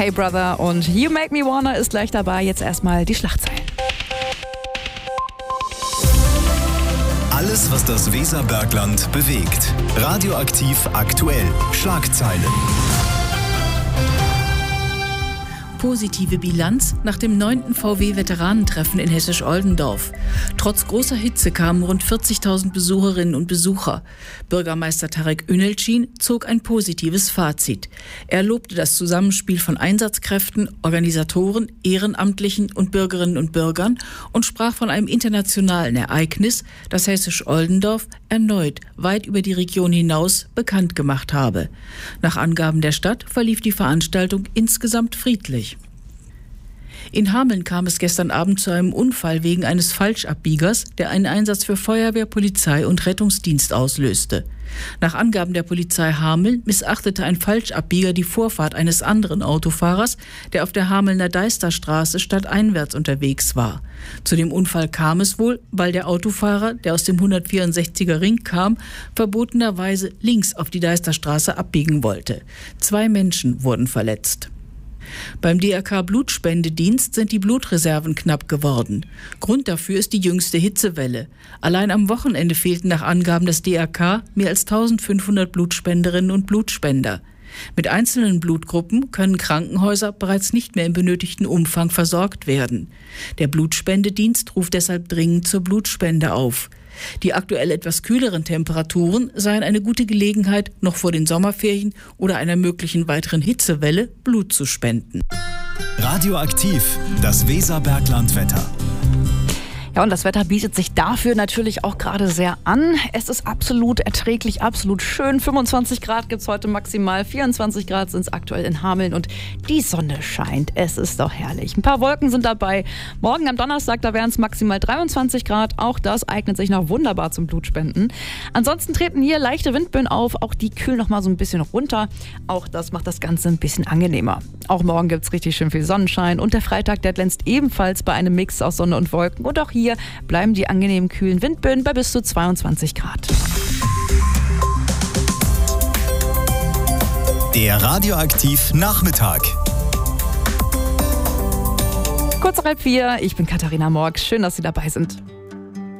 Hey Brother und You Make Me Wanna ist gleich dabei. Jetzt erstmal die Schlagzeilen. Alles, was das Weserbergland bewegt. Radioaktiv aktuell. Schlagzeilen. Positive Bilanz nach dem 9. VW-Veteranentreffen in Hessisch-Oldendorf. Trotz großer Hitze kamen rund 40.000 Besucherinnen und Besucher. Bürgermeister Tarek Ünelcin zog ein positives Fazit. Er lobte das Zusammenspiel von Einsatzkräften, Organisatoren, Ehrenamtlichen und Bürgerinnen und Bürgern und sprach von einem internationalen Ereignis, das Hessisch-Oldendorf erneut weit über die Region hinaus bekannt gemacht habe. Nach Angaben der Stadt verlief die Veranstaltung insgesamt friedlich. In Hameln kam es gestern Abend zu einem Unfall wegen eines Falschabbiegers, der einen Einsatz für Feuerwehr, Polizei und Rettungsdienst auslöste. Nach Angaben der Polizei Hameln missachtete ein Falschabbieger die Vorfahrt eines anderen Autofahrers, der auf der Hamelner Deisterstraße stadteinwärts unterwegs war. Zu dem Unfall kam es wohl, weil der Autofahrer, der aus dem 164er Ring kam, verbotenerweise links auf die Deisterstraße abbiegen wollte. 2 Menschen wurden verletzt. Beim DRK Blutspendedienst sind die Blutreserven knapp geworden. Grund dafür ist die jüngste Hitzewelle. Allein am Wochenende fehlten nach Angaben des DRK mehr als 1500 Blutspenderinnen und Blutspender. Mit einzelnen Blutgruppen können Krankenhäuser bereits nicht mehr im benötigten Umfang versorgt werden. Der Blutspendedienst ruft deshalb dringend zur Blutspende auf. Die aktuell etwas kühleren Temperaturen seien eine gute Gelegenheit, noch vor den Sommerferien oder einer möglichen weiteren Hitzewelle Blut zu spenden. Radioaktiv, das Weserberglandwetter. Ja, und das Wetter bietet sich dafür natürlich auch gerade sehr an. Es ist absolut erträglich, absolut schön. 25 Grad gibt es heute maximal, 24 Grad sind es aktuell in Hameln und die Sonne scheint. Es ist doch herrlich. Ein paar Wolken sind dabei. Morgen am Donnerstag, da wären es maximal 23 Grad. Auch das eignet sich noch wunderbar zum Blutspenden. Ansonsten treten hier leichte Windböen auf. Auch die kühlen noch mal so ein bisschen runter. Auch das macht das Ganze ein bisschen angenehmer. Auch morgen gibt es richtig schön viel Sonnenschein. Und der Freitag, der glänzt ebenfalls bei einem Mix aus Sonne und Wolken. Und auch hier bleiben die angenehmen kühlen Windböen bei bis zu 22 Grad. Der Radioaktiv Nachmittag. Kurz nach 3:30, ich bin Katharina Morg. Schön, dass Sie dabei sind.